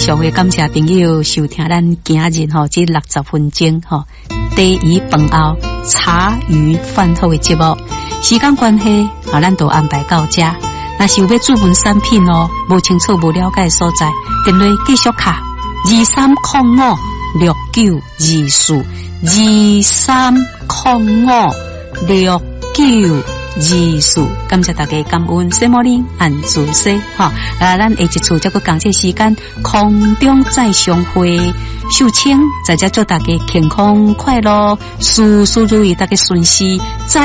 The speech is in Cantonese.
常的感谢朋友收听咱今日吼这60分钟吼第一饭后茶余饭后的节目。时间关系啊，咱都安排到这。若是有要注文产品哦，无清楚无了解的所在，电话继续卡23056924，23056924。感谢大家感恩，谢莫林按自西哈。咱下一次再个讲这时间，空中再相会。秀清在这祝大家健康快乐，事事如意，大家顺心。再